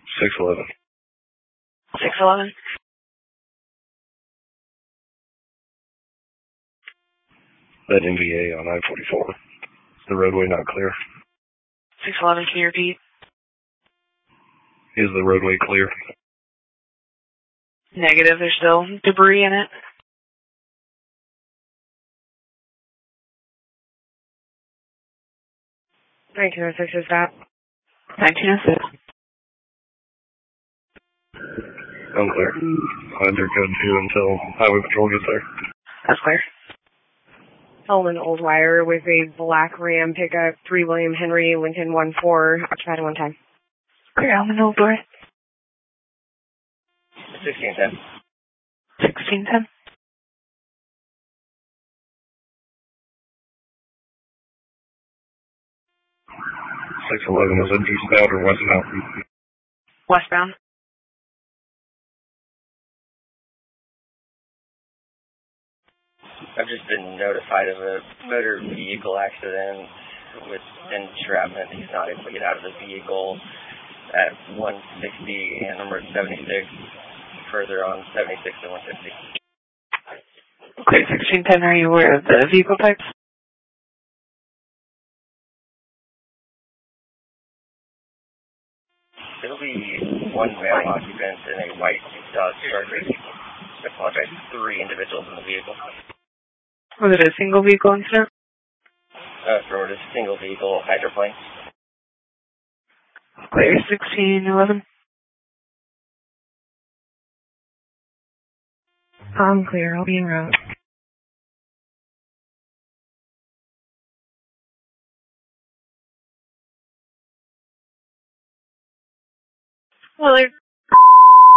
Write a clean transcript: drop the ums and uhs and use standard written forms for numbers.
611. 611. That NVA on I-44. Is the roadway not clear? 611, can you repeat? Is the roadway clear? Negative, there's still debris in it. 1906 is that? 1906. Unclear. Under code 2 until Highway Patrol gets there. That's clear. Sullivan Old Wire with a black Ram pickup, 3 William Henry, Lincoln 14, occupied at one time. Clear, Elman Old Door. 1610. 1610. Six 11 is it eastbound or westbound? Westbound. I've just been notified of a motor vehicle accident with entrapment. He's not able to get out of the vehicle at 160 and number 76, further on 76 and 150. Okay, 1610, are you aware of the vehicle types? It'll be one male occupant in a white Dodge Charger. I apologize, 3 individuals in the vehicle. Was it a single vehicle incident? For a single vehicle hydroplane. Clear, 1611. I'm clear, I'll be en route. Well,